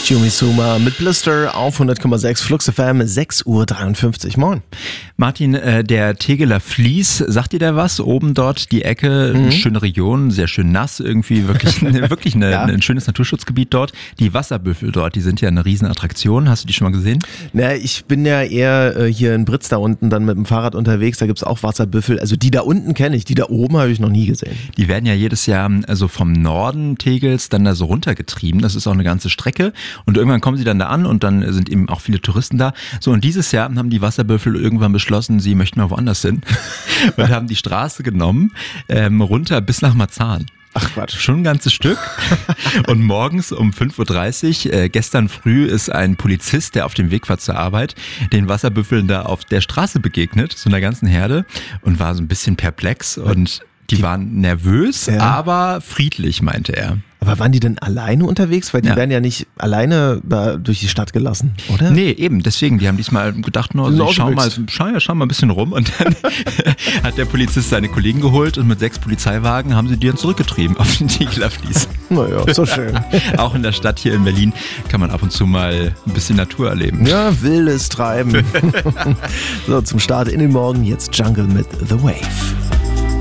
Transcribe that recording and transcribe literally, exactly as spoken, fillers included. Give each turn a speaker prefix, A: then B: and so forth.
A: Jumi Suma mit Blister auf hundert Komma sechs Flux F M, sechs Uhr dreiundfünfzig. Moin.
B: Martin, äh, der Tegeler Fließ, sagt dir da was? Oben dort die Ecke,
A: Mhm.
B: eine schöne Region, sehr schön nass irgendwie, wirklich, ne, wirklich eine,
A: Ja.
B: ein schönes Naturschutzgebiet dort. Die Wasserbüffel dort, die sind ja eine Riesenattraktion. Hast du die schon mal gesehen?
A: Na, ich bin ja eher äh, hier in Britz da unten dann mit dem Fahrrad unterwegs, da gibt's auch Wasserbüffel. Also die da unten kenne ich, die da oben habe ich noch nie gesehen.
B: Die werden ja jedes Jahr also vom Norden Tegels dann da so runtergetrieben. Das ist auch eine ganze Strecke. Und irgendwann kommen sie dann da an und dann sind eben auch viele Touristen da. So, und dieses Jahr haben die Wasserbüffel irgendwann beschlossen, sie möchten mal woanders hin und haben die Straße genommen, ähm, runter bis nach Marzahn.
A: Ach Quatsch.
B: Schon ein ganzes Stück. Und morgens um fünf Uhr dreißig, äh, gestern früh, ist ein Polizist, der auf dem Weg war zur Arbeit, den Wasserbüffeln da auf der Straße begegnet, so einer ganzen Herde, und war so ein bisschen perplex und die waren nervös,
A: Ja.
B: aber friedlich, meinte er.
A: Aber waren die denn alleine unterwegs? Weil die
B: Ja.
A: werden ja nicht alleine da durch die Stadt gelassen, oder?
B: Nee, eben, deswegen, die haben diesmal gedacht, no,
A: Sind
B: also schau mal,
A: ausgebüxt.
B: schau, ja, schau mal ein bisschen rum. Und dann hat der Polizist seine Kollegen geholt und mit sechs Polizeiwagen haben sie die dann zurückgetrieben auf den Tegeler Fließ.
A: Naja, ist doch schön.
B: Auch in der Stadt hier in Berlin kann man ab und zu mal ein bisschen Natur erleben.
A: Ja, wildes Treiben. So, zum Start in den Morgen jetzt Jungle mit The Wave.